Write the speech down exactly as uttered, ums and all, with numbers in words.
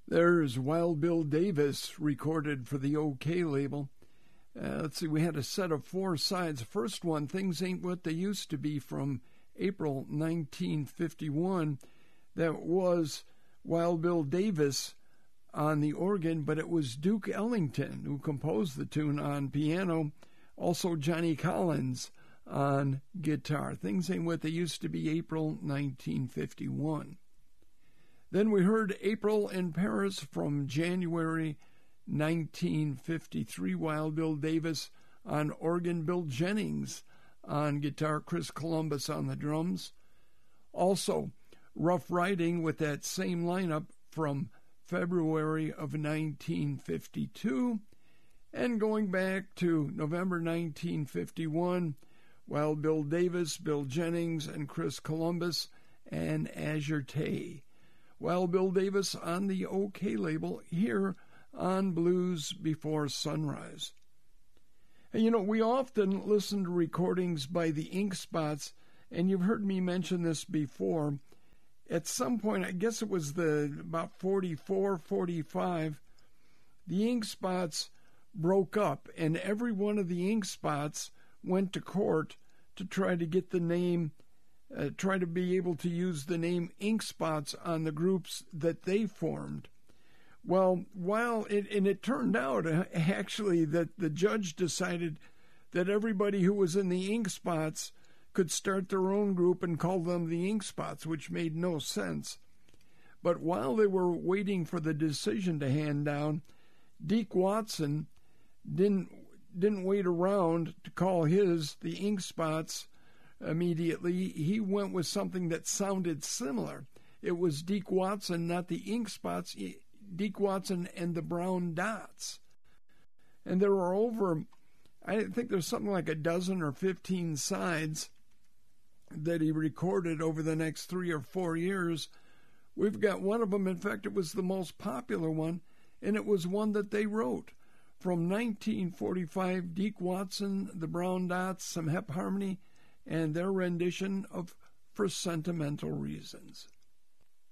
There's Wild Bill Davis, recorded for the OK label. Uh, let's see, we had a set of four sides. First one, Things Ain't What They Used to Be, from April nineteen fifty-one. That was Wild Bill Davis on the organ, but it was Duke Ellington who composed the tune on piano. Also Johnny Collins on guitar. Things Ain't What They Used to Be, April nineteen fifty-one. Then we heard April in Paris from January nineteen fifty-three. Wild Bill Davis on organ, Bill Jennings on guitar, Chris Columbus on the drums. Also, Rough Riding with that same lineup from February of nineteen fifty-two. And going back to November nineteen fifty-one, Wild Bill Davis, Bill Jennings, and Chris Columbus, and Azure Tay. Wild Bill Davis on the OK label here on Blues Before Sunrise. And you know, we often listen to recordings by the Ink Spots, and you've heard me mention this before. At some point, I guess it was the about forty-four, forty-five, the Ink Spots broke up, and every one of the Ink Spots went to court to try to get the name Uh, try to be able to use the name Ink Spots on the groups that they formed. Well, while it, and it turned out uh, actually that the judge decided that everybody who was in the Ink Spots could start their own group and call them the Ink Spots, which made no sense. But while they were waiting for the decision to hand down, Deke Watson didn't didn't wait around to call his the Ink Spots immediately. He went with something that sounded similar. It was Deke Watson, not the Ink Spots, Deke Watson and the Brown Dots. And there were over, I think there's something like a dozen or fifteen sides that he recorded over the next three or four years. We've got one of them, in fact, it was the most popular one, and it was one that they wrote. From nineteen forty-five, Deke Watson, the Brown Dots, some Hep Harmony, and their rendition of For Sentimental Reasons.